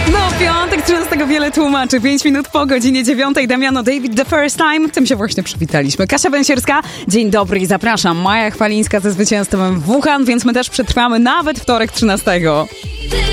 No, piątek 13 wiele tłumaczy. 5 minut po godzinie 9. Damiano David The First Time. Tym się właśnie przywitaliśmy. Kasia Węsierska, dzień dobry i zapraszam. Maja Chwalińska ze zwycięstwem w Wuhan, więc my też przetrwamy nawet wtorek 13.